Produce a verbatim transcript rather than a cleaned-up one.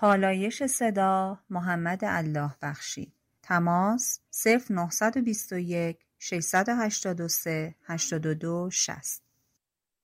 پالایش صدا محمد الله بخشی. تماس صفر نه دو یک شش هشت سه هشت دو شصت.